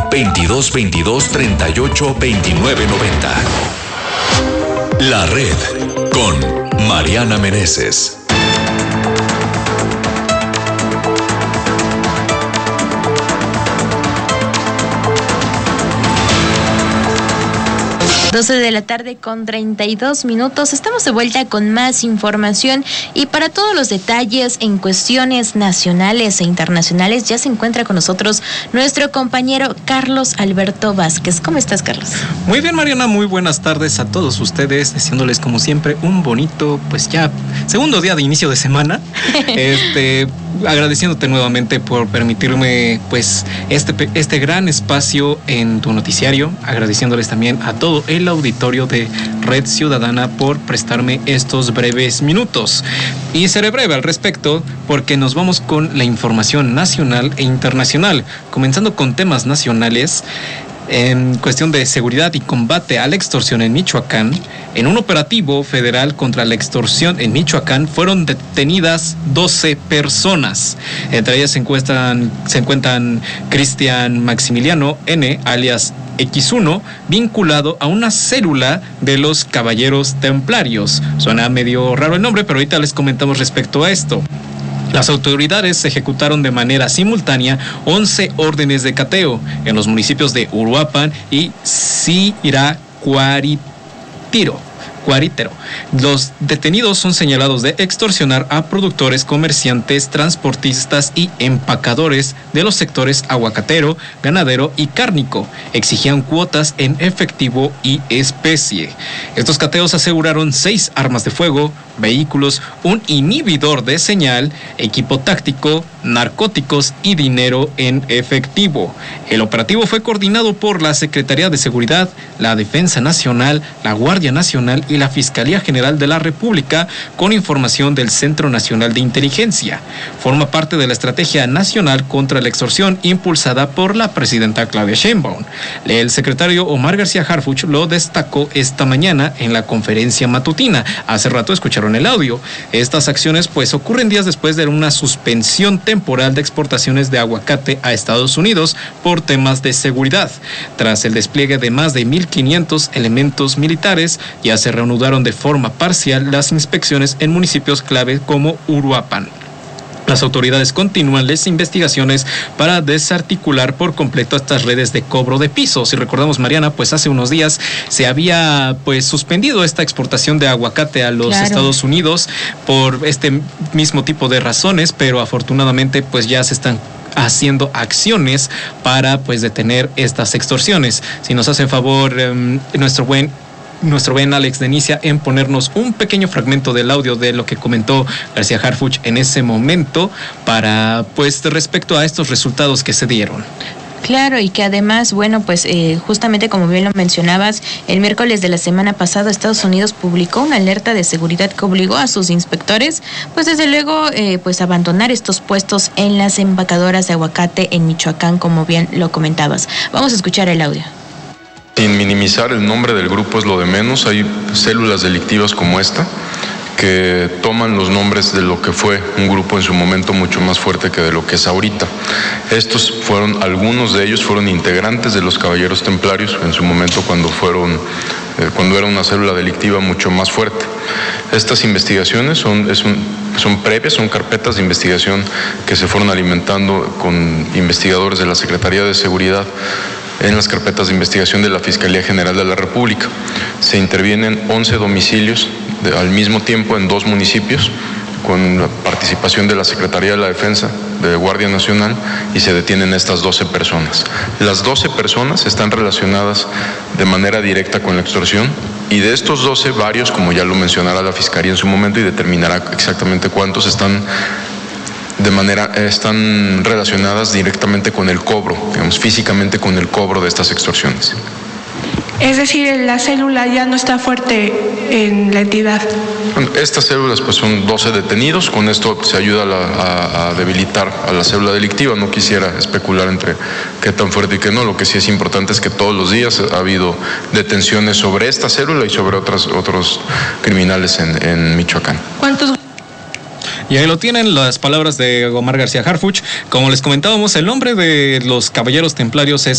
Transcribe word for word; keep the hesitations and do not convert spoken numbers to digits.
veintidós veintidós treinta y ocho veintinueve noventa. La Red con Mariana Meneses. doce de la tarde con treinta y dos minutos. Estamos de vuelta con más información y para todos los detalles en cuestiones nacionales e internacionales ya se encuentra con nosotros nuestro compañero Carlos Alberto Vázquez. ¿Cómo estás, Carlos? Muy bien, Mariana, muy buenas tardes a todos ustedes, deseándoles como siempre un bonito, pues ya segundo día de inicio de semana. este, agradeciéndote nuevamente por permitirme pues este, este gran espacio en tu noticiario, agradeciéndoles también a todo el auditorio de Red Ciudadana por prestarme estos breves minutos. Y seré breve al respecto porque nos vamos con la información nacional e internacional, comenzando con temas nacionales. En cuestión de seguridad y combate a la extorsión en Michoacán, en un operativo federal contra la extorsión en Michoacán fueron detenidas doce personas. Entre ellas se encuentran, se encuentran Cristian Maximiliano N., alias equis uno, vinculado a una célula de los Caballeros Templarios. Suena medio raro el nombre, pero ahorita les comentamos respecto a esto. Las autoridades ejecutaron de manera simultánea once órdenes de cateo en los municipios de Uruapan y Siracuaritiro. Cuaritero. Los detenidos son señalados de extorsionar a productores, comerciantes, transportistas y empacadores de los sectores aguacatero, ganadero y cárnico. Exigían cuotas en efectivo y especie. Estos cateos aseguraron seis armas de fuego, vehículos, un inhibidor de señal, equipo táctico, narcóticos y dinero en efectivo. El operativo fue coordinado por la Secretaría de Seguridad, la Defensa Nacional, la Guardia Nacional y la Fiscalía General de la República, con información del Centro Nacional de Inteligencia. Forma parte de la Estrategia Nacional contra la Extorsión impulsada por la presidenta Claudia Sheinbaum. El secretario Omar García Harfuch lo destacó esta mañana en la conferencia matutina. Hace rato escucharon el audio. Estas acciones pues ocurren días después de una suspensión temporal de exportaciones de aguacate a Estados Unidos por temas de seguridad. Tras el despliegue de más de mil quinientos elementos militares, ya se reanudaron de forma parcial las inspecciones en municipios clave como Uruapan. Las autoridades continúan las investigaciones para desarticular por completo estas redes de cobro de pisos. Si recordamos, Mariana, pues hace unos días se había pues suspendido esta exportación de aguacate a los claro. Estados Unidos por este mismo tipo de razones, pero afortunadamente pues ya se están haciendo acciones para pues detener estas extorsiones. Si nos hace favor um, nuestro buen Nuestro buen Alex Denicia en ponernos un pequeño fragmento del audio de lo que comentó García Harfuch en ese momento para, pues, respecto a estos resultados que se dieron. Claro, y que además, bueno, pues eh, justamente como bien lo mencionabas, el miércoles de la semana pasada Estados Unidos publicó una alerta de seguridad que obligó a sus inspectores, pues desde luego, eh, pues abandonar estos puestos en las empacadoras de aguacate en Michoacán, como bien lo comentabas. Vamos a escuchar el audio. Sin minimizar el nombre del grupo es lo de menos, hay células delictivas como esta que toman los nombres de lo que fue un grupo en su momento mucho más fuerte que de lo que es ahorita. Estos fueron, algunos de ellos fueron integrantes de los Caballeros Templarios en su momento cuando fueron, eh, cuando era una célula delictiva mucho más fuerte. Estas investigaciones son, es un, son previas, son carpetas de investigación que se fueron alimentando con investigadores de la Secretaría de Seguridad en las carpetas de investigación de la Fiscalía General de la República. Se intervienen once domicilios de, al mismo tiempo en dos municipios, con la participación de la Secretaría de la Defensa, de Guardia Nacional, y se detienen estas doce personas. Las doce personas están relacionadas de manera directa con la extorsión, y de estos doce, varios, como ya lo mencionará la Fiscalía en su momento y determinará exactamente cuántos están de manera, están relacionadas directamente con el cobro, digamos, físicamente con el cobro de estas extorsiones. Es decir, la célula ya no está fuerte en la entidad. Bueno, estas células pues son doce detenidos, con esto se ayuda a, la, a, a debilitar a la célula delictiva. No quisiera especular entre qué tan fuerte y qué no, lo que sí es importante es que todos los días ha habido detenciones sobre esta célula y sobre otras, otros criminales en, en Michoacán. ¿Cuántos? Y ahí lo tienen las palabras de Omar García Harfuch. Como les comentábamos, el nombre de los Caballeros Templarios es